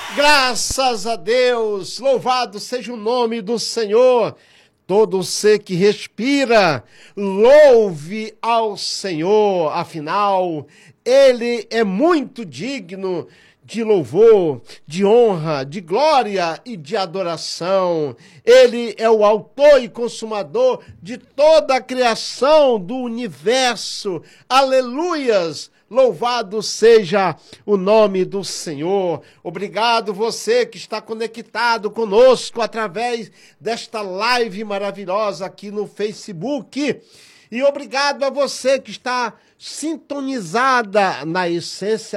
Graças a Deus, louvado seja o nome do Senhor. Todo ser que respira, louve ao Senhor, afinal, Ele é muito digno de louvor, de honra, de glória e de adoração. Ele é o autor e consumador de toda a criação do universo. Aleluias! Louvado seja o nome do Senhor. Obrigado você que está conectado conosco através desta live maravilhosa aqui no Facebook. E obrigado a você que está sintonizada na Essência